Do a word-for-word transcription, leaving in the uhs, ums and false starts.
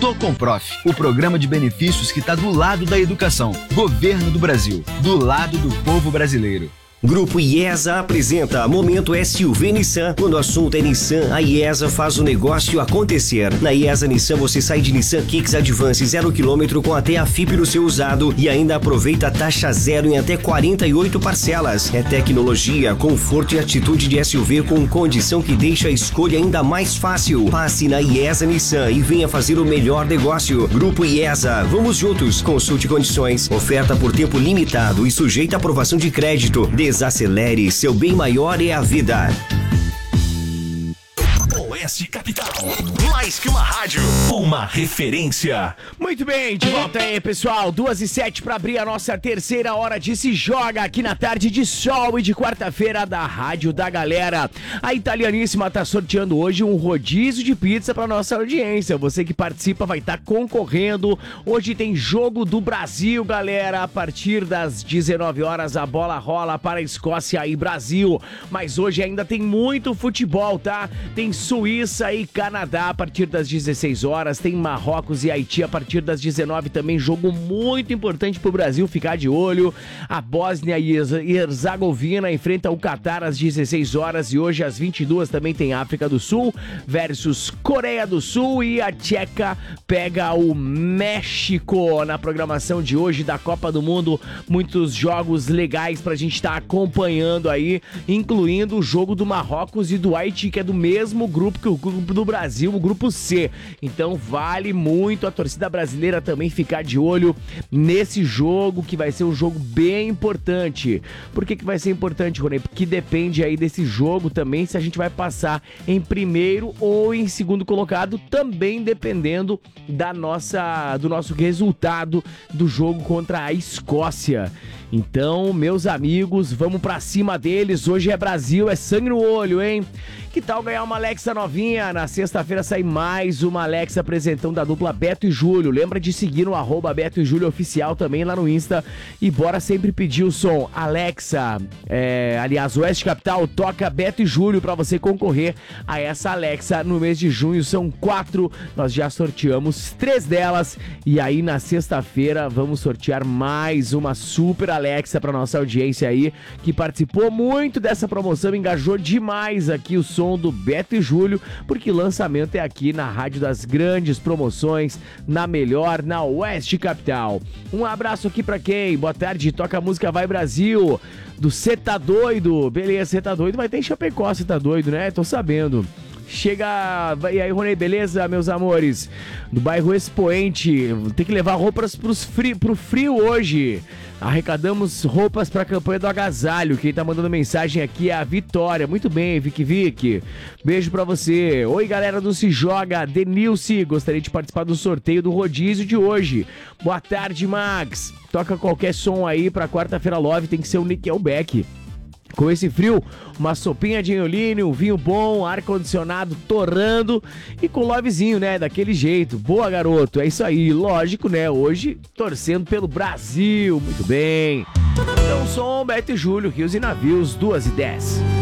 Tocomprof, o programa de benefícios que está do lado da educação. Governo do Brasil, do lado do povo brasileiro. Grupo IESA apresenta Momento S U V Nissan. Quando o assunto é Nissan, a IESA faz o negócio acontecer. Na IESA Nissan você sai de Nissan Kicks Advance zero quilômetro com até a F I P no seu usado e ainda aproveita a taxa zero em até quarenta e oito parcelas. É tecnologia, conforto e atitude de S U V com condição que deixa a escolha ainda mais fácil. Passe na IESA Nissan e venha fazer o melhor negócio. Grupo IESA, vamos juntos. Consulte condições. Oferta por tempo limitado e sujeita a aprovação de crédito. Desacelere, seu bem maior é a vida. Oeste Capital, mais que uma rádio, uma referência. Muito bem, de volta aí, pessoal. Duas e sete para abrir a nossa terceira hora de Se Joga aqui na tarde de sol e de quarta-feira da Rádio da Galera. A Italianíssima tá sorteando hoje um rodízio de pizza para nossa audiência. Você que participa vai estar tá concorrendo. Hoje tem Jogo do Brasil, galera. A partir das dezenove horas a bola rola para a Escócia e Brasil. Mas hoje ainda tem muito futebol, tá? Tem Suíça e Canadá a partir das dezesseis horas, tem Marrocos e Haiti a partir das dezenove também, jogo muito importante pro Brasil ficar de olho. A Bósnia e Herzegovina enfrenta o Catar às dezesseis horas e hoje às vinte e duas também tem África do Sul versus Coreia do Sul e a Tcheca pega o México. Na programação de hoje da Copa do Mundo, muitos jogos legais pra gente estar tá acompanhando aí, incluindo o jogo do Marrocos e do Haiti, que é do mesmo grupo que o grupo do Brasil, o grupo C. Então vale muito a torcida brasileira também ficar de olho nesse jogo, que vai ser um jogo bem importante. Por que que vai ser importante, Rony? Porque depende aí desse jogo também se a gente vai passar em primeiro ou em segundo colocado, também dependendo da nossa, do nosso resultado do jogo contra a Escócia. Então, meus amigos, vamos pra cima deles. Hoje é Brasil, é sangue no olho, hein? Que tal ganhar uma Alexa novinha? Na sexta-feira sai mais uma Alexa apresentão da dupla Beto e Júlio. Lembra de seguir no arroba Beto e Júlio Oficial também lá no Insta. E bora sempre pedir o som. Alexa, é, aliás, Oeste Capital toca Beto e Júlio pra você concorrer a essa Alexa no mês de junho. São quatro, nós já sorteamos três delas. E aí na sexta-feira vamos sortear mais uma super Alexa pra nossa audiência aí, que participou muito dessa promoção, engajou demais aqui o som do Beto e Júlio, porque o lançamento é aqui na Rádio das Grandes Promoções, na melhor, na Oeste Capital. Um abraço aqui pra quem? Boa tarde, toca a música Vai Brasil, do Cê Tá Doido. Beleza, Cê Tá Doido, mas tem Chapecó, Cê Tá Doido, né? Tô sabendo. Chega, e aí, Rony, beleza, meus amores? Do bairro Expoente, tem que levar roupas pros frio, pro frio hoje. Arrecadamos roupas pra campanha do agasalho. Quem tá mandando mensagem aqui é a Vitória. Muito bem, Vicky Vicky. Beijo pra você. Oi, galera do Se Joga. Denilce, gostaria de participar do sorteio do rodízio de hoje. Boa tarde, Max. Toca qualquer som aí pra quarta-feira love, tem que ser o Nickelback. Com esse frio, uma sopinha de anilíneo, um vinho bom, ar-condicionado torrando e com lovezinho, né? Daquele jeito. Boa, garoto. É isso aí. Lógico, né? Hoje, torcendo pelo Brasil. Muito bem. Então, som, Beto e Júlio, Rios e Navios, duas e dez.